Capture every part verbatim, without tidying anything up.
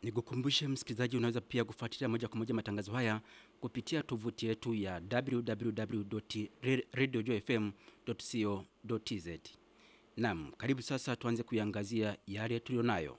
Nikukumbushe msikilizaji, unaweza pia kufuatilia moja kwa moja matangazo haya kupitia tovuti yetu ya w w w dot radio joy f m dot co dot t z. Naam, karibu sasa tuanze kuiangazia yale tulionayo.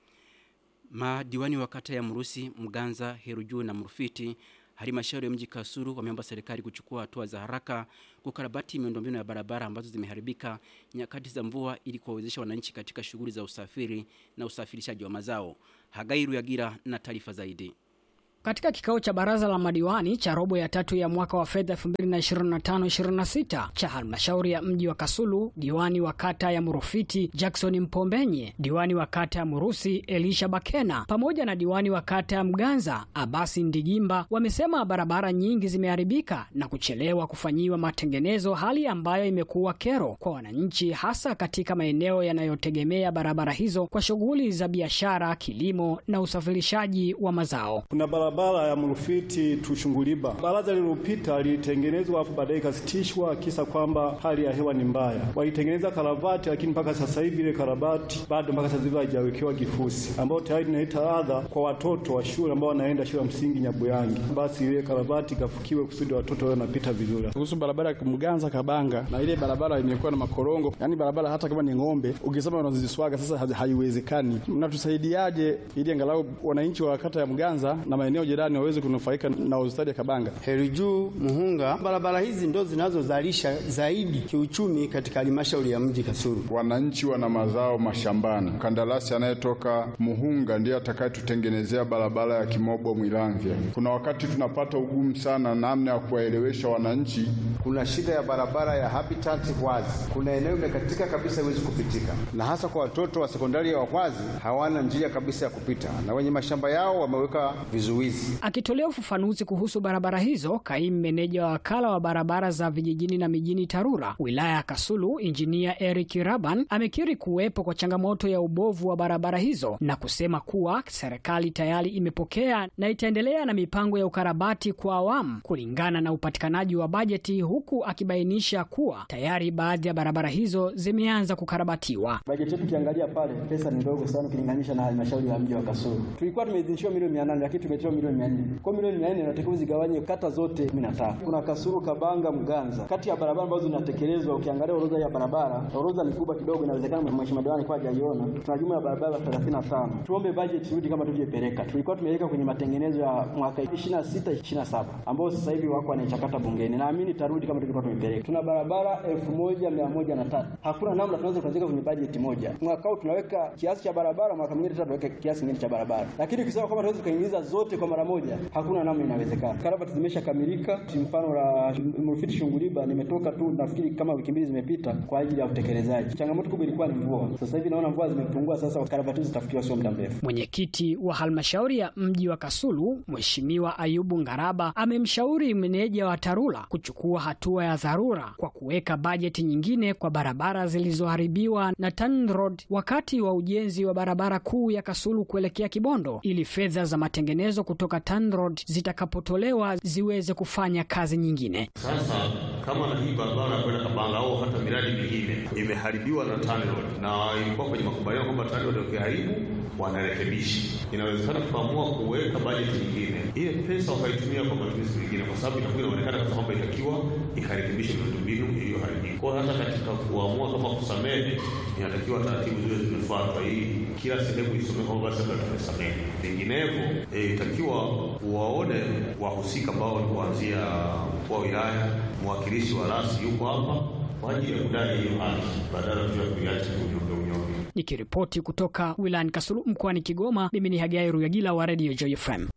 Madiwani wa kata ya Murusi, Mganza, Heruju na Mrufiti, halmashauri ya mji Kasulu wameomba serikali kuchukua hatua za haraka kukarabati miundombinu ya barabara ambazo zimeharibika nyakati za mvua ili kuwawezesha wananchi katika shughuli za usafiri na usafirishaji wa mazao. Hagai Ruyagira na taarifa zaidi. Katika kikao cha baraza la madiwani cha robo ya tatu ya mwaka wa fedha elfu mbili na ishirini na tano ishirini na sita cha halmashauri ya mji wa Kasulu, diwani wa kata ya Murufiti Jackson Mpombenye, diwani wa kata ya Murusi Elisha Bakena, pamoja na diwani wa kata ya Mganza Abasi Ndigimba wamesema barabara nyingi zimeharibika na kuchelewa kufanyiwa matengenezo, hali ambayo imekuwa kero kwa wananchi, hasa katika maeneo yanayotegemea barabara hizo kwa shughuli za biashara, kilimo na usafirishaji wa mazao. Kuna barabara ya Murufiti Tushunguliba, baraza lililopita lilitengenezwa afu baadaye kasitishwa kisa kwamba hali ya hewa ni mbaya. Walitengeneza karabati, lakini mpaka sasa hivi ile karabati bado mpaka sasa hivi haijawekewa kifusi, ambao tayari inaita adha kwa watoto wa shule ambao wanaenda shule ya msingi Nyabuyangi. Basi ile karabati kafukiwe kusudi watoto wanapita vizuri. Kuhusu barabara ya Mganza Kabanga, na ile barabara imekuwa na makorongo, yani barabara hata kama ni ng'ombe ukisema unaziswaga sasa haiwezekani. Mnatusaidiaje ili angalau wananchi wa kata ya Mganza na maeneo jirani waweze kunufaika na hospitali ya Kabanga? Heruju, Muhunga, barabara hizi ndo zinazozalisha zaidi kiuchumi katika halmashauri ya mji Kasulu. Wananchi wana mazao mashambani. Kandarasi anayetoka Muhunga ndiye atakayetutengenezea barabara ya Kimobo Mwilamvya. Kuna wakati tunapata ugumu sana namna ya kuwaelewesha wananchi. Kuna shida ya barabara ya Habitat Wazi. Kuna eneo imekatika kabisa haiwezi kupitika. Na hasa kwa watoto wa sekondari ya Wazi hawana njia kabisa ya kupita. Na wenye mashamba yao wameweka vizuizi. Akitolea ufafanuzi kuhusu barabara hizo, kaimu meneja wa wakala wa barabara za vijijini na mijini TARURA wilaya ya Kasulu, Injinia Eric Raban, amekiri kuwepo kwa changamoto ya ubovu wa barabara hizo na kusema kuwa serikali tayari imepokea na itaendelea na mipango ya ukarabati kwa awamu kulingana na upatikanaji wa bajeti, huku akibainisha kuwa tayari baadhi ya barabara hizo zimeanza kukarabatiwa. Bajeti yetu kiangalia pale pesa ni ndogo sana kulinganisha na halmashauri ya mji wa Kasulu. Tulikuwa tumeidhinishwa milioni mia nane lakini tumetoa milioni mia nne. Kwa milioni mia nne inatakiwa zigawanye kata zote kumi na tano. Kuna Kasulu, Kabanga, Mganza. Kati ya barabara ambazo zinatekelezwa ukiangalia orodha ya barabara, orodha ni kubwa kidogo, inawezekana mheshimiwa diwani kwa hajaiona. Tuna jumla ya barabara thelathini na tano. Tuombe budget rudi kama tulivyopeleka. Tulikuwa tumeweka kwenye matengenezo ya mwaka ishirini na sita ishirini na saba ambao sasa hivi wako wanachakata bungeni. Naamini tarudi kama tulikuwa tumepeleka. Tuna barabara elfu moja mia moja na tatu. Hakuna namna tunaweza kuweka kwenye budget moja. Mwaka huu tunaweka kiasi cha barabara, mwaka mwingine tutaweka kiasi kingine cha barabara. Lakini ukisema kama tunaweza kuingiza zote kwa mara moja, hakuna namna inawezekana. Karabati zimeshakamilika. Mfano la Mrufiti Shunguliba nimetoka tu nafikiri kama wiki mbili zimepita kwa ajili ya utekelezaji. Changamoto kubwa ilikuwa ni mvua. Sasa hivi naona mvua zimepungua, sasa karabati zitafikiwa sio muda mrefu. Mwenyekiti wa halmashauri ya mji wa Kasulu, Mheshimiwa Ayubu Ngaraba, amemshauri meneja wa TARURA kuchukua hatua ya dharura kwa kuweka bajeti nyingine kwa barabara zilizoharibiwa na TANROADS wakati wa ujenzi wa barabara kuu ya Kasulu kuelekea Kibondo, ili fedha za matengenezo kutoka TANROADS zitakapotolewa ziweze kufanya kazi nyingine. Sasa kama na hii barabara kwenda Kabanga au hata miradi mingine imeharibiwa na TANROADS na ilikuwa kwenye makubaliano kwamba TANROADS wakiharibu wanarekebisha, inawezekana kuamua kuweka bajeti nyingine, ile pesa wakaitumia kwa matumizi mengine, kwa sababu itakuwa inaonekana kama kwamba itakiwa ikarekebisha miundombinu iliyoharibika. Kwa hata katika kuamua kama kusamehe, inatakiwa taratibu zile zimefuatwa ili kila sehemu isome kwamba basi tutasamehe. Vinginevyo e, itakiwa waone wahusika ambao ni kuanzia mkuu wa wilaya, mwakilishi wa rasi yuko hapa kwa ajili ya kudai hiyo haki badala ya kuiacha unyonge unyonge. Nikiripoti kutoka wilayani Kasulu mkoani Kigoma, mimi ni Hagai Ruyagira wa Radio Joy F M.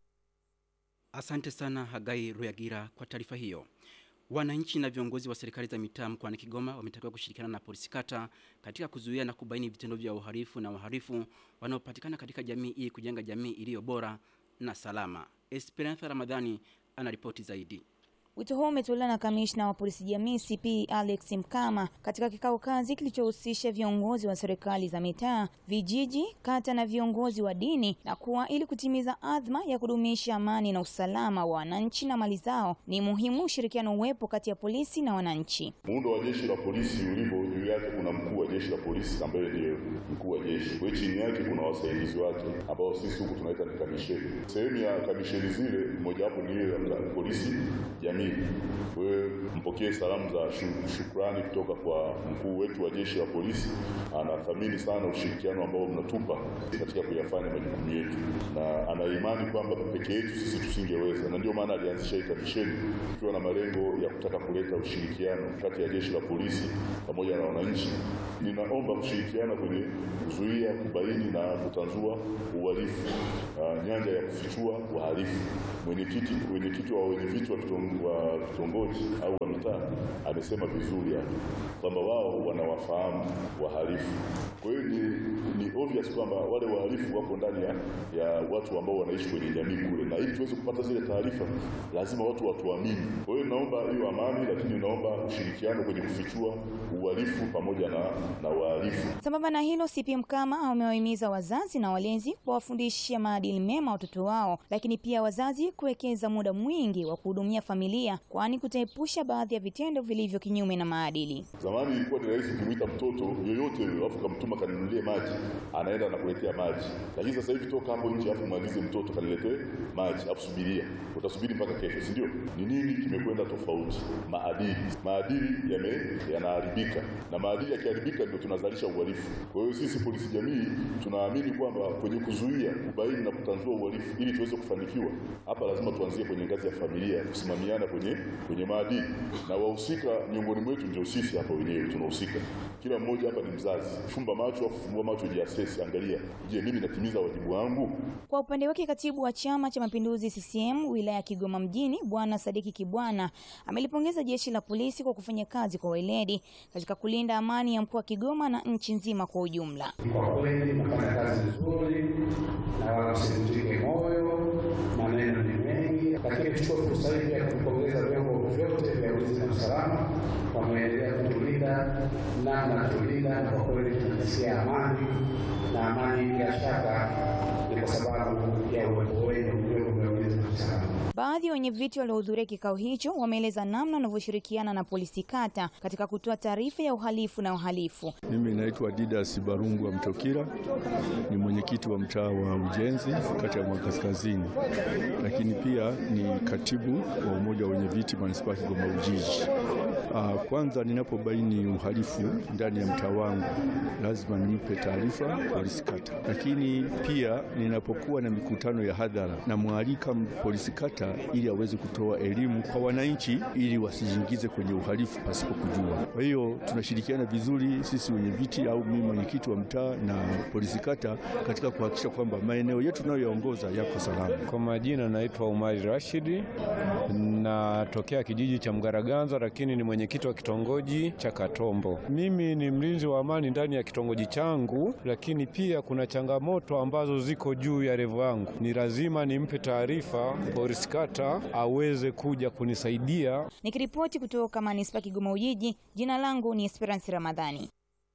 Asante sana Hagai Ruyagira kwa taarifa hiyo. Wananchi na viongozi wa serikali za mitaa mkoani Kigoma wametakiwa kushirikiana na polisi kata katika kuzuia na kubaini vitendo vya uhalifu na wahalifu wanaopatikana katika jamii ili kujenga jamii iliyo bora na salama. Esperanza Ramadhani anaripoti zaidi. Wito huo umetolewa na kamishna wa polisi jamii C P Alex Mkama katika kikao kazi kilichohusisha viongozi wa serikali za mitaa, vijiji, kata na viongozi wa dini, na kuwa ili kutimiza adhma ya kudumisha amani na usalama wa wananchi na mali zao ni muhimu ushirikiano uwepo kati ya polisi na wananchi. Muundo wa jeshi la polisi ulivyo, juu yake kuna mkuu wa jeshi jeshi la polisi ambaye ndiye mkuu wa jeshi. Kwa chini yake kuna wasaidizi wake ambao sisi huku tunaita ni kamisheni. Sehemu ya kamisheni zile moja wapo ni ile ya polisi jamii. Wewe mpokee salamu za shukrani kutoka kwa mkuu wetu wa jeshi la polisi. Anathamini sana ushirikiano ambao mnatupa katika kuyafanya majukumu yetu, na ana imani kwamba pekee yetu sisi tusingeweza, na ndio maana alianzisha hii kamisheni ikiwa na malengo ya kutaka kuleta ushirikiano kati ya jeshi la polisi pamoja na wananchi. Ninaomba kushirikiana kwenye kuzuia, kubaini na kutanzua uhalifu, uh, nyanja ya kufichua wahalifu. Mwenyekiti mwenyekiti wa wenyeviti wa vitongoji au wa mitaa amesema vizuri hapo kwamba wao wanawafahamu wahalifu. Kwa hiyo ni, ni obvious kwamba wale wahalifu wako ndani ya, ya watu ambao wanaishi kwenye jamii kule, na ili tuweze kupata zile taarifa lazima watu watuamini. Kwa hiyo naomba hiyo amani, lakini naomba ushirikiano kwenye kufichua uhalifu pamoja na, na wahalifu. Sambamba na hilo, C P Mkama amewahimiza wazazi na walezi kuwafundisha maadili mema watoto wao, lakini pia wazazi kuwekeza muda mwingi wa kuhudumia familia, kwani kutaepusha baadhi ya vitendo vilivyo kinyume na maadili. Zamani ilikuwa ni rahisi kumwita mtoto yoyote yule afu kamtuma kaninunulie maji, anaenda na kuletea maji. Lakini sasa hivi toka hapo nje afu maagize mtoto kaniletee maji, afu subiria. Utasubiri mpaka kesho, si ndio? Ni nini kimekwenda tofauti? Maadili. Maadili yame yanaharibika. Na maadili yakiharibika ndio tunazalisha uhalifu. Kwa hiyo sisi polisi jamii tunaamini kwamba kwenye kuzuia, kubaini na kutanzua uhalifu ili tuweze kufanikiwa, hapa lazima tuanzie kwenye ngazi ya familia, kusimamiana kwenye kwenye maadili. Na wahusika miongoni mwetu ndio sisi hapa wenyewe tunahusika. Kila mmoja hapa ni mzazi. Fumba macho au fumbua macho, jiassess, angalia, je, mimi natimiza wajibu wangu? Kwa upande wake, katibu wa Chama cha Mapinduzi C C M wilaya ya Kigoma mjini Bwana Sadiki Kibwana amelipongeza jeshi la polisi kwa kufanya kazi kwa weledi katika kulinda amani ya mkoa wa Kigoma na nchi nzima kwa ujumla. Kwa kweli mnafanya kazi nzuri na wala msivunjike moyo, maneno ni mengi, lakini tuchukue fursa hii ya kupongeza vyombo vyote vya ulinzi na usalama kwa kuendelea kutulinda na na kutulinda, na kwa kweli tunasikia amani, na amani bila shaka ni kwa sababu ya uwepo wenu vyombo vya ulinzi na usalama. Baadhi ya wenyeviti waliohudhuria kikao hicho wameeleza namna wanavyoshirikiana na polisi kata katika kutoa taarifa ya uhalifu na uhalifu. Mimi naitwa Didas Barungu wa Mtokira, ni mwenyekiti wa mtaa wa Ujenzi kata ya Mwakaskazini, lakini pia ni katibu wa umoja wa wenyeviti manispaa Kigoma Ujiji. Uh, kwanza ninapobaini uhalifu ndani ya mtaa wangu lazima nimpe taarifa polisi kata, lakini pia ninapokuwa na mikutano ya hadhara na mwalika polisi kata ili aweze kutoa elimu kwa wananchi ili wasijiingize kwenye uhalifu pasipo kujua. Kwa hiyo tunashirikiana vizuri sisi wenye viti au mimi mwenyekiti wa mtaa na polisi kata katika kuhakikisha kwamba maeneo yetu tunayoongoza yako salama. Kwa majina naitwa Umari Rashidi, natokea kijiji cha Mgaraganza, lakini ni mwenyekiti wa kitongoji cha Katombo. Mimi ni mlinzi wa amani ndani ya kitongoji changu, lakini pia kuna changamoto ambazo ziko juu ya level yangu. Ni lazima nimpe taarifa polisi kata aweze kuja kunisaidia. Nikiripoti kutoka manispaa Kigoma Ujiji, jina langu ni Esperance Ramadhani.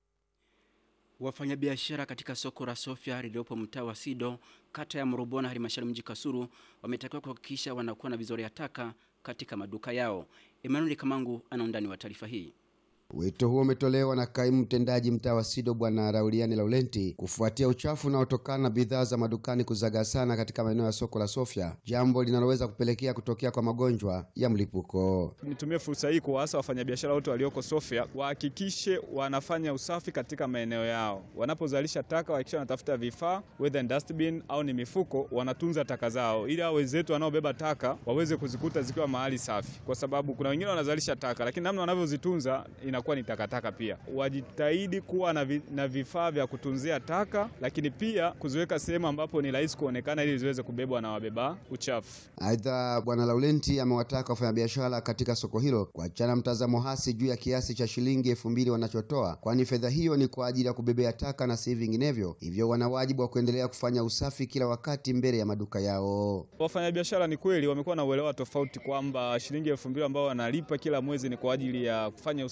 Wafanyabiashara katika soko la Sofia lililopo mtaa wa Sido, kata ya Murubona, halmashauri mji Kasulu, wametakiwa kuhakikisha wanakuwa na vizoria taka katika maduka yao. Emmanuel Kamangu ana undani wa taarifa hii. Wito huo umetolewa na kaimu mtendaji mtaa wa Sido Bwana Rauliani Laurenti kufuatia uchafu unaotokana na bidhaa za madukani kuzaga sana katika maeneo ya soko la Sofia, jambo linaloweza kupelekea kutokea kwa magonjwa ya mlipuko. Nitumie fursa hii kuwaasa wafanyabiashara wote walioko Sofia wahakikishe wanafanya usafi katika maeneo yao. Wanapozalisha taka wahakikishe wanatafuta vifaa, whether dustbin au ni mifuko, wanatunza taka zao ili hao wenzetu wanaobeba taka waweze kuzikuta zikiwa mahali safi, kwa sababu kuna wengine wanazalisha taka lakini namna wanavyozitunza inakuwa ni takataka pia. Wajitahidi kuwa na, vi, na vifaa vya kutunzia taka, lakini pia kuziweka sehemu ambapo ni rahisi kuonekana ili ziweze kubebwa na wabeba uchafu. Aidha, Bwana Laurenti amewataka wafanyabiashara katika soko hilo kuachana mtazamo hasi juu ya kiasi cha shilingi elfu mbili wanachotoa, kwani fedha hiyo ni kwa ajili ya kubebea taka na si vinginevyo. Hivyo wana wajibu wa kuendelea kufanya usafi kila wakati mbele ya maduka yao. Wafanyabiashara ni kweli wamekuwa na uelewa tofauti kwamba shilingi elfu mbili ambao wanalipa kila mwezi ni kwa ajili ya kufanya usafi na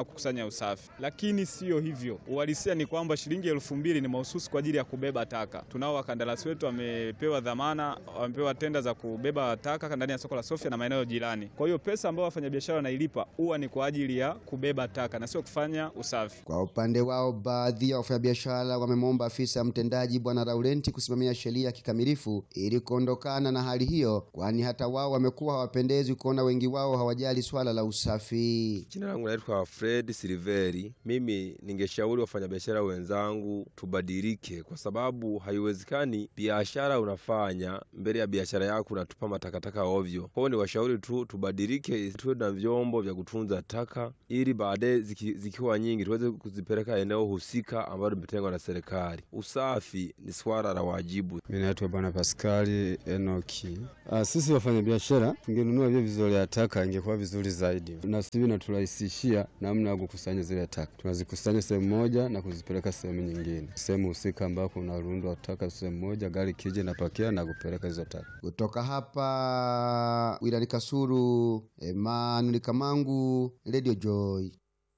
na kukusanya usafi, lakini sio hivyo. Uhalisia ni kwamba shilingi elfu mbili ni mahususi kwa ajili ya kubeba taka. Tunao wakandarasi wetu wamepewa dhamana, wamepewa tenda za kubeba taka ndani ya soko la Sofia na maeneo jirani. Kwa hiyo pesa ambayo wafanyabiashara wanailipa huwa ni kwa ajili ya kubeba taka na sio kufanya usafi. Kwa upande wao, baadhi ya wafanyabiashara wamemwomba afisa mtendaji Bwana Laurenti kusimamia sheria kikamilifu ili kuondokana na hali hiyo, kwani hata wao wamekuwa hawapendezi kuona wengi wao hawajali swala la usafi. Jina langu naitwa Fred Silveri. Mimi ningeshauri wafanyabiashara wenzangu tubadilike, kwa sababu haiwezekani biashara unafanya mbele ya biashara yako unatupa matakataka ovyo. Kwa hiyo ni washauri tu tubadilike, tuwe na vyombo vya kutunza taka ili baadaye ziki, zikiwa nyingi tuweze kuzipeleka eneo husika ambalo limetengwa na serikali. Usafi ni swala la wajibu. Mimi naitwa Bwana Pascali Enoki. Ah, sisi wafanyabiashara tungenunua vile vizolea taka ingekuwa vizuri zaidi. Na sisi naturahisishia namna ya kukusanya zile taka. Tunazikusanya sehemu moja na kuzipeleka sehemu nyingine. Sehemu husika ambako unarundwa taka sehemu moja, gari kije na pakia na kupeleka hizo taka. Kutoka hapa wilayani Kasulu, Emmanuel Kamangu, Radio Joy.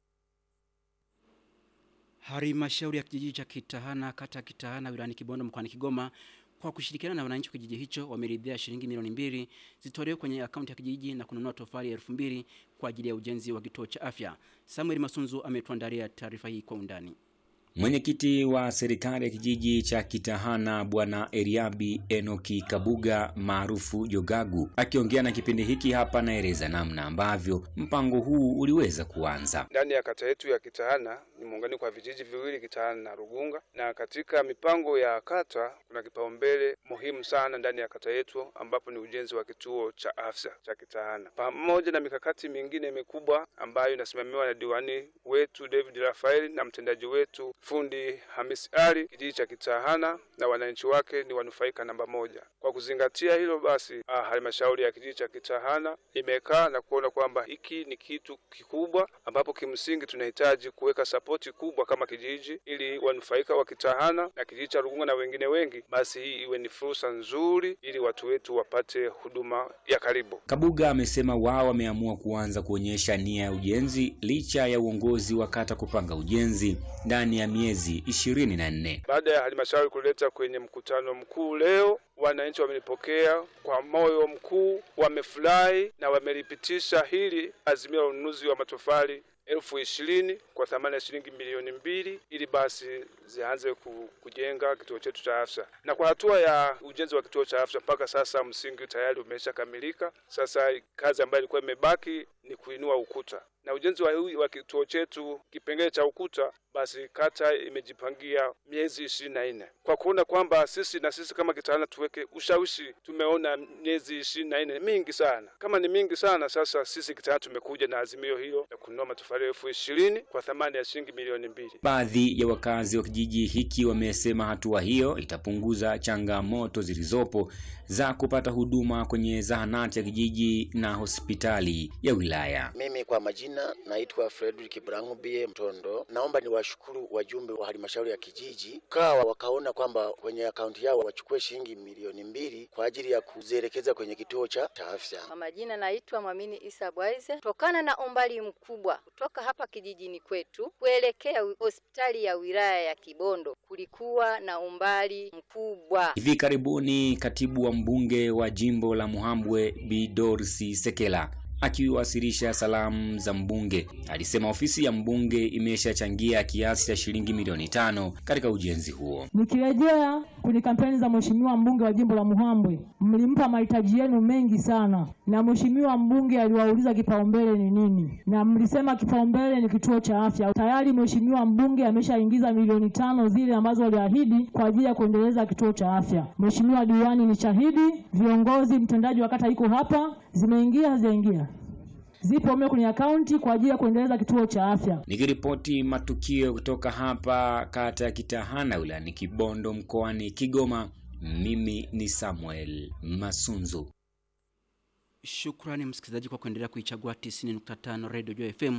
Halmashauri ya kijiji cha Kitahana, kata ya Kitahana, wilayani Kibondo, mkoani Kigoma, kwa kushirikiana na wananchi wa kijiji hicho wameridhia shilingi milioni mbili zitolewe kwenye akaunti ya kijiji na kununua tofali elfu mbili kwa ajili ya ujenzi wa kituo cha afya. Samuel Masunzu ametuandalia taarifa hii kwa undani. Mwenyekiti wa serikali ya kijiji cha Kitahana Bwana Eriabi Enoki Kabuga maarufu Jogagu akiongea na kipindi hiki hapa naeleza namna ambavyo mpango huu uliweza kuanza. Ndani ya kata yetu ya Kitahana ni muunganiko wa vijiji viwili, Kitahana na Rugunga, na katika mipango ya kata kuna kipaumbele muhimu sana ndani ya kata yetu ambapo ni ujenzi wa kituo cha afya cha Kitahana, pamoja na mikakati mingine mikubwa ambayo inasimamiwa na diwani wetu David Rafael na mtendaji wetu Fundi Hamis Ali. Kijiji cha Kitahana na wananchi wake ni wanufaika namba moja. Kwa kuzingatia hilo basi, ah, halmashauri ya kijiji cha Kitahana imekaa na kuona kwamba hiki ni kitu kikubwa ambapo kimsingi tunahitaji kuweka sapoti kubwa kama kijiji ili wanufaika wa Kitahana na kijiji cha Rugunga na wengine wengi, basi hii iwe ni fursa nzuri ili watu wetu wapate huduma ya karibu. Kabuga amesema wao wameamua kuanza kuonyesha nia ya ujenzi licha ya uongozi wa kata kupanga ujenzi ndani ya miezi ishirini na nne. Baada ya halmashauri kuleta kwenye mkutano mkuu leo, wananchi wamelipokea kwa moyo mkuu, wamefurahi na wamelipitisha hili azimio la ununuzi wa matofali elfu ishirini kwa thamani ya shilingi milioni mbili ili basi zianze kujenga kituo chetu cha afya. Na kwa hatua ya ujenzi wa kituo cha afya mpaka sasa msingi tayari umeshakamilika. Sasa kazi ambayo ilikuwa imebaki ni kuinua ukuta. Na ujenzi wa, wa kituo chetu kipengele cha ukuta basi kata imejipangia miezi ishirini na nne. Kwa kuona kwamba sisi na sisi kama Kitahana tuweke ushawishi, tumeona miezi ishirini na nne mingi sana. Kama ni mingi sana, sasa sisi Kitahana tumekuja na azimio hilo ya kununua matofali elfu ishirini kwa thamani ya shilingi milioni mbili. Baadhi ya wakazi wa kijiji hiki wamesema hatua hiyo itapunguza changamoto zilizopo za kupata huduma kwenye zahanati ya kijiji na hospitali ya wilaya. Mimi kwa majina naitwa Frederick Brangu Bie Mtondo. Naomba niwashukuru wajumbe wa halmashauri ya kijiji kawa wakaona kwamba kwenye akaunti yao wachukue shilingi milioni mbili kwa ajili ya kuzielekeza kwenye kituo cha afya. Kwa majina naitwa Mwamini Isa Bwaize. Tokana na umbali mkubwa kutoka hapa kijijini kwetu kuelekea hospitali ya wilaya ya Kibondo kulikuwa na umbali mkubwa. Hivi karibuni katibu wa mbunge wa jimbo la Muhambwe Bi Dorsi Sekela akiwasilisha salamu za mbunge alisema ofisi ya mbunge imeshachangia kiasi cha shilingi milioni tano katika ujenzi huo. Nikirejea kwenye kampeni za mheshimiwa mbunge wa jimbo la Muhambwe, mlimpa mahitaji yenu mengi sana na mheshimiwa mbunge aliwauliza kipaumbele ni nini, na mlisema kipaumbele ni kituo cha afya. Tayari mheshimiwa mbunge ameshaingiza milioni tano zile ambazo aliahidi kwa ajili ya kuendeleza kituo cha afya. Mheshimiwa diwani ni shahidi, viongozi mtendaji wa kata yuko hapa, zimeingia hazijaingia zipo mwe kwenye akaunti kwa ajili ya kuendeleza kituo cha afya. Nikiripoti matukio kutoka hapa kata ya Kitahana wilayani Kibondo mkoani Kigoma, mimi ni Samuel Masunzu. Shukrani msikilizaji kwa kuendelea kuichagua tisini nukta tano Radio Joy F M,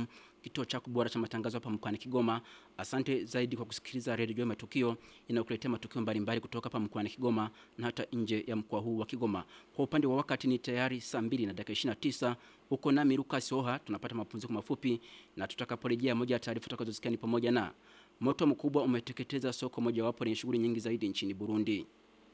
kituo chako bora cha matangazo hapa mkoani Kigoma. Asante zaidi kwa kusikiliza Radio Joy Matukio inayokuletea matukio mbalimbali kutoka hapa mkoani Kigoma na hata nje ya mkoa huu wa Kigoma. Kwa upande wa wakati ni tayari saa mbili na dakika ishirini na tisa. Uko nami Lucas Oha, tunapata mapumziko mafupi na tutakaporejea moja ya taarifa tutakazosikia ni pamoja na moto mkubwa umeteketeza soko moja wapo lenye shughuli nyingi zaidi nchini Burundi.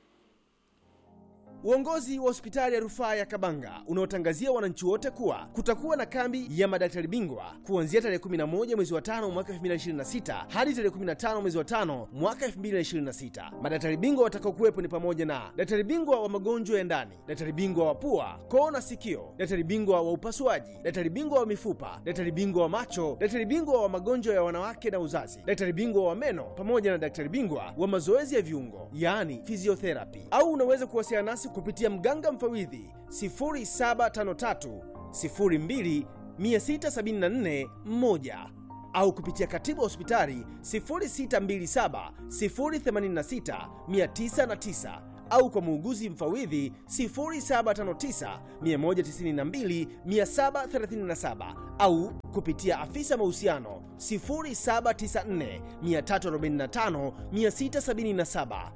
Uongozi wa hospitali ya rufaa ya Kabanga unaotangazia wananchi wote kuwa kutakuwa na kambi ya madaktari bingwa kuanzia tarehe kumi na moja mwezi wa tano mwaka elfu mbili na ishirini na sita hadi tarehe kumi na tano mwezi wa tano mwaka elfu mbili na ishirini na sita. Madaktari bingwa watakao kuwepo ni pamoja na daktari bingwa wa magonjwa ya ndani, daktari bingwa wa pua, koo na sikio, daktari bingwa wa upasuaji, daktari bingwa wa mifupa, daktari bingwa wa macho, daktari bingwa wa magonjwa ya wanawake na uzazi, daktari bingwa wa meno pamoja na daktari bingwa wa mazoezi ya viungo, yaani physiotherapy. Au unaweza kuwasiliana nasi kupitia mganga mfawidhi sifuri saba tano tatu sifuri mbili sita saba nne moja au kupitia katibu hospitali sifuri sita mbili saba sifuri themanini sita tisa tisa au kwa muuguzi mfawidhi sifuri saba tano tisa moja tisa mbili saba three saba au kupitia afisa mahusiano sifuri saba tisa nne tatu arobaini na tano sita saba saba.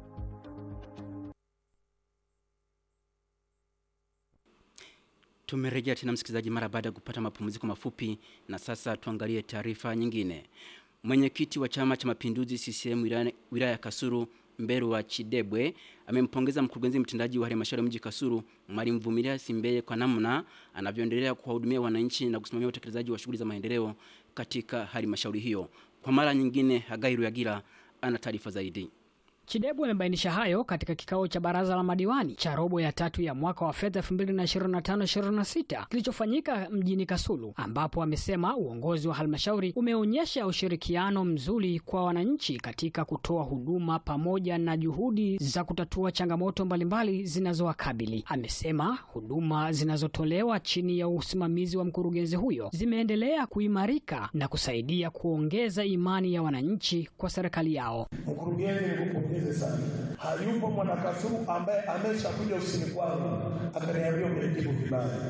Tumerejea tena msikilizaji mara baada ya kupata mapumziko mafupi na sasa tuangalie taarifa nyingine. Mwenyekiti wa Chama cha Mapinduzi C C M wilaya, wilaya ya Kasulu Mberu wa Chidebwe amempongeza mkurugenzi mtendaji wa halmashauri mji Kasulu Mwalimu Vumilia Simbeye kwa namna anavyoendelea kuwahudumia wananchi na kusimamia utekelezaji wa shughuli za maendeleo katika halmashauri hiyo. Kwa mara nyingine Hagairu Yagira ana taarifa zaidi. Chidebwe amebainisha hayo katika kikao cha baraza la madiwani cha robo ya tatu ya mwaka wa fedha elfu mbili na ishirini na tano ishirini na sita kilichofanyika mjini Kasulu, ambapo amesema uongozi wa halmashauri umeonyesha ushirikiano mzuri kwa wananchi katika kutoa huduma pamoja na juhudi za kutatua changamoto mbalimbali zinazowakabili. Amesema huduma zinazotolewa chini ya usimamizi wa mkurugenzi huyo zimeendelea kuimarika na kusaidia kuongeza imani ya wananchi kwa serikali yao. Mkurugenzi sana. Hayupo mwana Kasulu ambaye ameshakuja ofisini kwangu akaniambia umenijibu vibaya.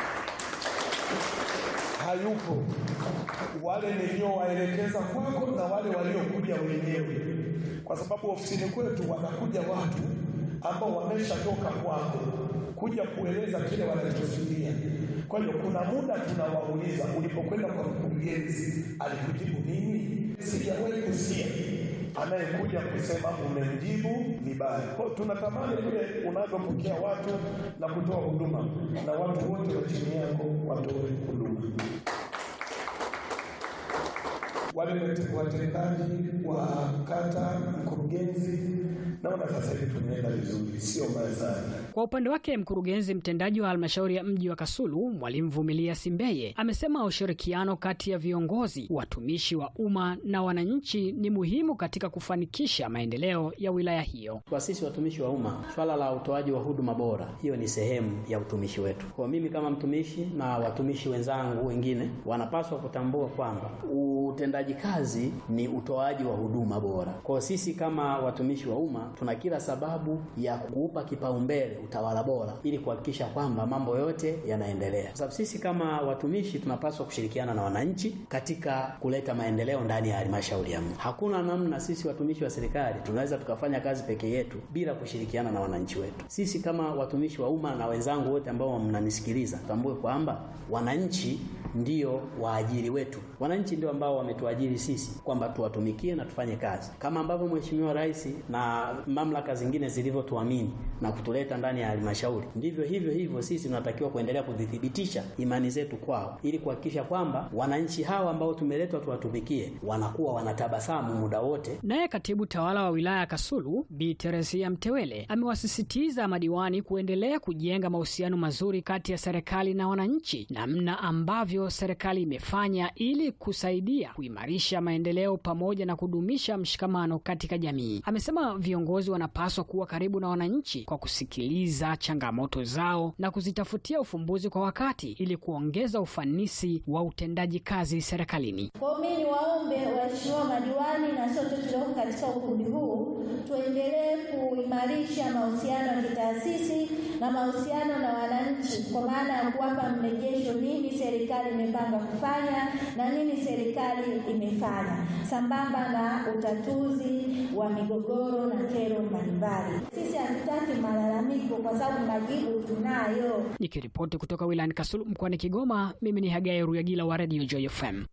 Hayupo. Wale niliowaelekeza kwako na wale waliokuja wenyewe. Kwa sababu ofisini kwetu wanakuja watu ambao wameshatoka kwako kuja kueleza kile wanachofikiria. Kwa hiyo kuna muda tunawauliza ulipokwenda kwa mkurugenzi alikujibu nini? Sijawahi kusikia anayekuja kusema umemjibu vibaya. Kwa tunatamani kule unapopokea watu na kutoa huduma na watu wote wa chini yako watoe huduma. Wale watendaji wa kata, mkurugenzi, naona sasa hivi tunaenda vizuri, sio mbaya sana. Kwa upande wake mkurugenzi mtendaji wa halmashauri ya mji wa Kasulu Mwalimu Vumilia Simbeye amesema ushirikiano kati ya viongozi, watumishi wa umma na wananchi ni muhimu katika kufanikisha maendeleo ya wilaya hiyo. Kwa sisi watumishi wa umma, swala la utoaji wa huduma bora, hiyo ni sehemu ya utumishi wetu. Kwa mimi kama mtumishi na watumishi wenzangu wengine wanapaswa kutambua kwamba utendaji kazi ni utoaji wa huduma bora. Kwa sisi kama watumishi wa umma tuna kila sababu ya kuupa kipaumbele utawala bora ili kuhakikisha kwamba mambo yote yanaendelea. Kwa sababu sisi kama watumishi tunapaswa kushirikiana na wananchi katika kuleta maendeleo ndani ya halmashauri ya mji. Hakuna namna sisi watumishi wa serikali tunaweza tukafanya kazi peke yetu bila kushirikiana na wananchi wetu. Sisi kama watumishi wa umma na wenzangu wote ambao mnanisikiliza, tambue kwamba wananchi ndio waajiri wetu. Wananchi ndio ambao wametuajiri sisi kwamba tuwatumikie na tufanye kazi. Kama ambavyo Mheshimiwa Rais na mamlaka zingine zilivyotuamini na kutuleta ndani ya halmashauri, ndivyo hivyo hivyo sisi tunatakiwa kuendelea kudhibitisha imani zetu kwao ili kuhakikisha kwamba wananchi hawa ambao tumeletwa tuwatumikie wanakuwa wanatabasamu muda wote. Naye katibu tawala wa wilaya ya Kasulu Bi Teresia Mtewele amewasisitiza madiwani kuendelea kujenga mahusiano mazuri kati ya serikali na wananchi, namna ambavyo serikali imefanya ili kusaidia kuimarisha maendeleo pamoja na kudumisha mshikamano katika jamii. Amesema viongozi wanapaswa kuwa karibu na wananchi kwa kusikiliza changamoto zao na kuzitafutia ufumbuzi kwa wakati ili kuongeza ufanisi wa utendaji kazi serikalini. Kwa mimi waombe waheshimiwa madiwani na sote tulioko katika ukumbi huu tuendelee kuimarisha mahusiano ya kitaasisi na mahusiano na wananchi, kwa maana ya kuwapa mrejesho nini serikali imepanga kufanya na nini serikali imefanya, sambamba na utatuzi wa migogoro na kero mbalimbali. Sisi hatutaki malalamiko kwa sababu majibu tunayo. Nikiripoti kutoka wilayani Kasulu mkoani Kigoma, mimi ni Hagai Ruyagila wa Radio Joy F M.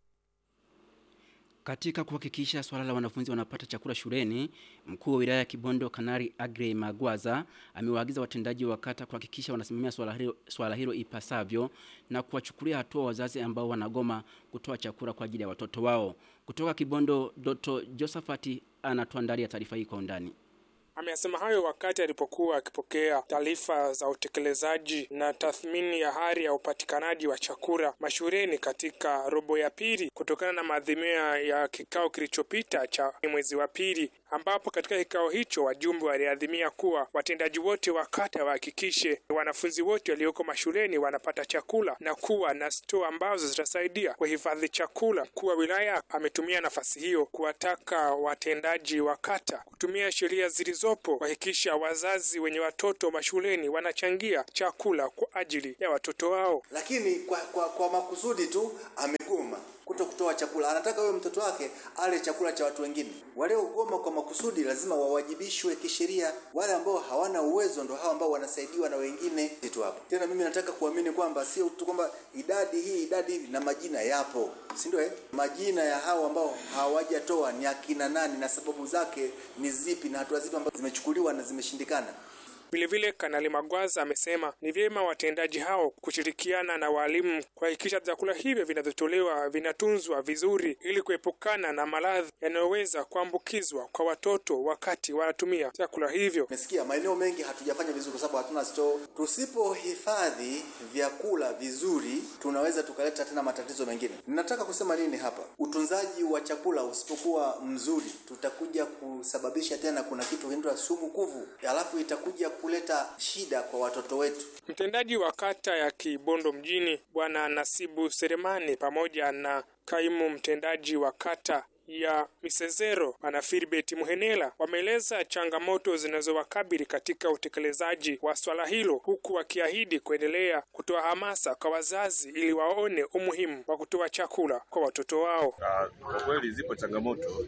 Katika kuhakikisha swala la wanafunzi wanapata chakula shuleni, mkuu wa wilaya ya Kibondo Kanari Agrey Magwaza amewaagiza watendaji wa kata kuhakikisha wanasimamia swala hilo, swala hilo ipasavyo na kuwachukulia hatua wazazi ambao wanagoma kutoa chakula kwa ajili ya watoto wao. Kutoka Kibondo, Dr. Josephat anatuandalia taarifa hii kwa undani. Amesema hayo wakati alipokuwa akipokea taarifa za utekelezaji na tathmini ya hali ya upatikanaji wa chakula mashuleni katika robo ya pili kutokana na maadhimio ya kikao kilichopita cha mwezi wa pili, ambapo katika kikao hicho wajumbe waliadhimia kuwa watendaji wote wa kata wahakikishe wanafunzi wote walioko mashuleni wanapata chakula na kuwa na store ambazo zitasaidia kuhifadhi chakula. Kuwa wilaya ametumia nafasi hiyo kuwataka watendaji wa kata kutumia sheria zilizo kuhakikisha wazazi wenye watoto mashuleni wanachangia chakula kwa ajili ya watoto wao. Lakini kwa, kwa, kwa makusudi tu amegoma kuto kutoa chakula. Anataka huyo mtoto wake ale chakula cha watu wengine. Wale ugoma kwa makusudi lazima wawajibishwe kisheria. Wale ambao hawana uwezo ndo hao ambao wanasaidiwa na wengine tu hapo. Tena mimi nataka kuamini kwamba sio tu kwamba idadi hii idadi hivi na majina yapo. Si ndio eh? Majina ya hao ambao hawajatoa ni akina nani na sababu zake ni zipi na hatua zipi ambazo zimechukuliwa na zimeshindikana. Vile vile Kanali Magwaza amesema ni vyema watendaji hao kushirikiana na walimu kuhakikisha vyakula hivyo vinavyotolewa vinatunzwa vizuri ili kuepukana na maradhi yanayoweza kuambukizwa kwa watoto wakati wanatumia vyakula hivyo. Umesikia, maeneo mengi hatujafanya vizuri kwa sababu hatuna store. Tusipohifadhi vyakula vizuri tunaweza tukaleta tena matatizo mengine. Ninataka kusema nini hapa? Utunzaji wa chakula usipokuwa mzuri tutakuja kusababisha tena kuna kitu kinaitwa sumu kuvu. Alafu itakuja kuleta shida kwa watoto wetu. Mtendaji wa kata ya Kibondo mjini Bwana Nasibu Seremani pamoja na kaimu mtendaji wa kata ya Misezero Bwana Filibert Muhenela wameeleza changamoto zinazowakabili katika utekelezaji wa swala hilo, huku wakiahidi kuendelea kutoa hamasa kwa wazazi ili waone umuhimu wa kutoa chakula kwa watoto wao. Kwa kweli zipo changamoto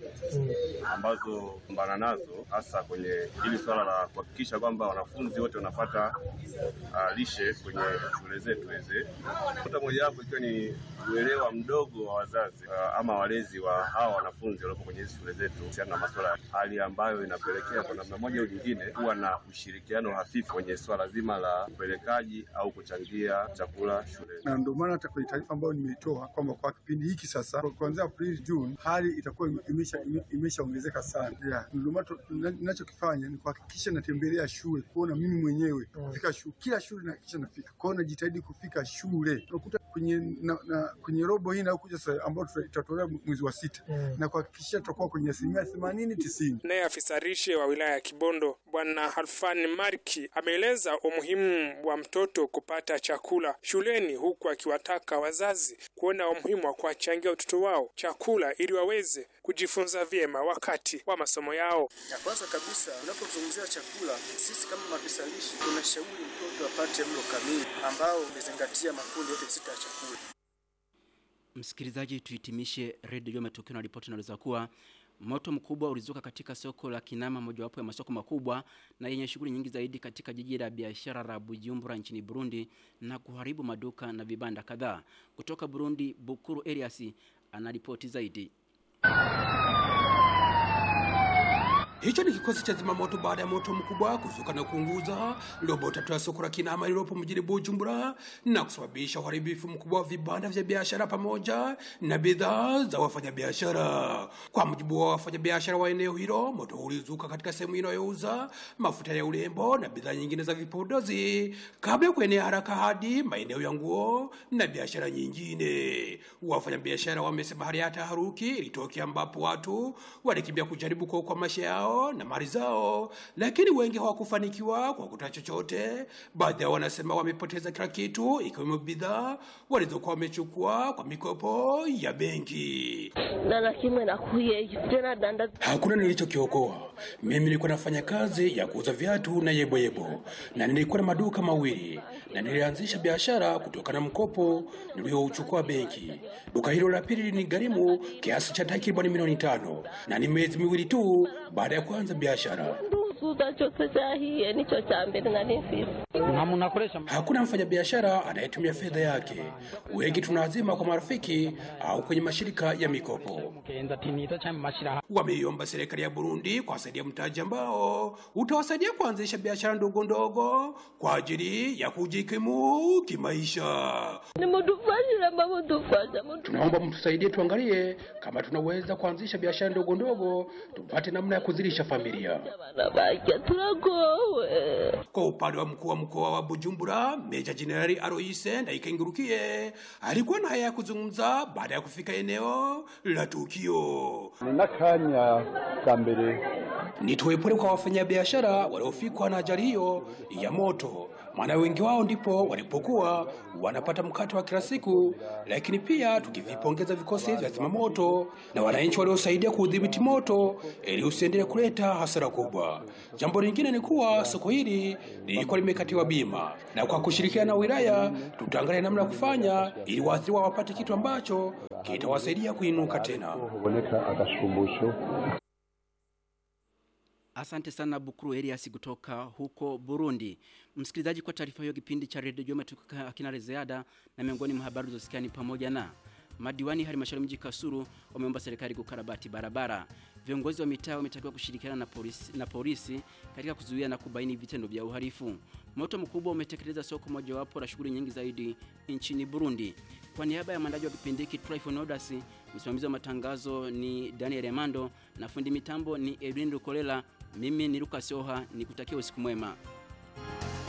ambazo mbana nazo hasa kwenye hili swala la kuhakikisha kwamba wanafunzi wote wanapata uh, lishe kwenye shule zetu hizi. Kuta moja hapo ikiwa ni uelewa mdogo wa wazazi uh, ama walezi wa hawa wanafunzi waliopo kwenye hizi shule zetu kuhusiana na masuala, hali ambayo inapelekea kwa namna moja au nyingine kuwa na ushirikiano hafifu kwenye swala zima la upelekaji au kuchangia chakula shuleni. Na ndio maana hata kwenye taarifa ambayo nimeitoa kwamba kwa kipindi hiki sasa kuanzia Aprili June hali itakuwa imesha imeshaongezeka sana. Yeah. Ndio maana ninachokifanya ni kuhakikisha natembelea shule kuona mimi mwenyewe kufika shule, kila shule na kisha nafika. Kwa hiyo najitahidi kufika shule. Unakuta kwenye na, na kwenye robo hii na kuja sasa ambao tutatolea mwezi wa sita mm. na kuhakikisha tutakuwa kwenye asilimia themanini tisini. Naye afisa lishe wa wilaya ya Kibondo Bwana Halfan Marki ameeleza umuhimu wa mtoto kupata chakula shuleni, huku akiwataka wazazi kuona umuhimu wa kuwachangia watoto wao chakula ili waweze kujifunza vyema wakati wa masomo yao. Ya kwanza kabisa, unapozungumzia chakula, sisi kama maafisa lishe tunashauri mtoto apate mlo kamili ambao umezingatia makundi yote sita ya chakula. Msikilizaji, tuhitimishe redio matukio na ripoti inaeleza kuwa moto mkubwa ulizuka katika soko la Kinama, mojawapo ya masoko makubwa na yenye shughuli nyingi zaidi katika jiji la biashara la Bujumbura nchini Burundi na kuharibu maduka na vibanda kadhaa. Kutoka Burundi, Bukuru Elias anaripoti zaidi. Hicho ni kikosi cha zimamoto baada ya moto mkubwa kuzuka na kuunguza robo tatu ya soko la Kinama lililopo mjini Bujumbura na kusababisha uharibifu mkubwa wa vibanda vya biashara pamoja na bidhaa za wafanyabiashara. Kwa mujibu wa wafanyabiashara wa eneo hilo, moto ulizuka katika sehemu inayouza mafuta ya urembo na bidhaa nyingine za vipodozi kabla ya kuenea haraka hadi maeneo ya nguo na biashara nyingine. Wafanyabiashara wamesema hali ya taharuki ilitokea ambapo watu walikimbia kujaribu kuokoa maisha yao yao na mali zao, lakini wengi hawakufanikiwa kwa kutoa chochote. Baadhi yao wanasema wamepoteza kila kitu, ikiwemo bidhaa walizokuwa wamechukua kwa mikopo ya benki. Na kimwe na kuye tena danda. Hakuna nilichokiokoa. Mimi nilikuwa nafanya kazi ya kuuza viatu na yebo yebo, na nilikuwa na maduka mawili, na nilianzisha biashara kutokana na mkopo niliouchukua benki. Duka hilo la pili ni gharimu kiasi cha takriban milioni tano, na ni miezi miwili tu baada ya kuanza biashara. Hakuna mfanyabiashara anayetumia fedha yake. Wengi tunazima kwa marafiki au kwenye mashirika ya mikopo. Wameiomba serikali ya Burundi kuwasaidia mtaji ambao utawasaidia kuanzisha biashara ndogo ndogo kwa ajili ya kujikimu kimaisha. Tunaomba mtusaidie, tuangalie kama tunaweza kuanzisha biashara ndogo ndogo tupate namna ya kuzilisha familia. Kwa upande wa mkuu wa mkoa wa Bujumbura, Meja Jenerali Aloise Ndaikengurukiye alikuwa na haya ya kuzungumza baada ya kufika eneo la tukio. Ninakanya kambere. Nitoe pole kwa wafanyabiashara waliofikwa na ajali hiyo ya moto, maana wengi wao ndipo walipokuwa wanapata mkato wa kila siku, lakini pia tukivipongeza vikosi vya zimamoto na wananchi waliosaidia kudhibiti moto ili usiendelee kuleta hasara kubwa. Jambo lingine ni kuwa soko hili lilikuwa limekatiwa bima, na kwa kushirikiana na wilaya tutaangalia namna ya kufanya ili waathiriwa wapate kitu ambacho kitawasaidia kuinuka tena. Asante sana Bukuru Elias kutoka huko Burundi. Msikilizaji, kwa taarifa hiyo kipindi cha Radio Joma hakina ziada, na miongoni mwa habari zosikia ni pamoja na madiwani halmashauri mji Kasulu wameomba serikali kukarabati barabara. Viongozi wa mitaa wametakiwa kushirikiana na polisi na polisi katika kuzuia na kubaini vitendo vya uhalifu. Moto mkubwa umetekeleza soko mojawapo la shughuli nyingi zaidi nchini Burundi. Kwa niaba ya mandaji wa kipindi hiki Tryphon Odas, msimamizi wa matangazo ni Daniel Emando na fundi mitambo ni Edwin Rukolela. Mimi ni Lucas Oha, nikutakia usiku mwema.